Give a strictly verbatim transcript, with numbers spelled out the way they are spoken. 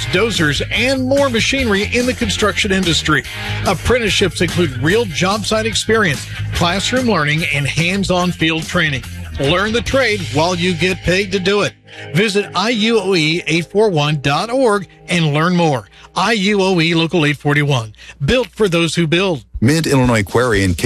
dozers, and more machinery in the construction industry. Apprenticeships include real job site experience, classroom learning, and hands-on field training. Learn the trade while you get paid to do it. Visit I U O E eight forty-one dot org and learn more. I U O E Local eight forty-one, built for those who build. Mid-Illinois Quarry in